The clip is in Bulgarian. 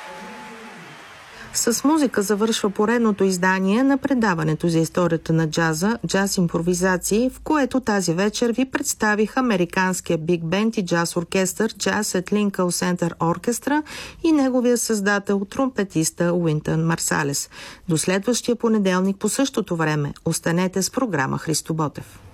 С музика завършва поредното издание на предаването за историята на джаза «Джаз импровизации», в което тази вечер ви представих американския биг бенд и джаз оркестър Jazz at Lincoln Center Orchestra и неговия създател, тромпетиста Уинтън Марсалес. До следващия понеделник по същото време останете с програма Христо Ботев.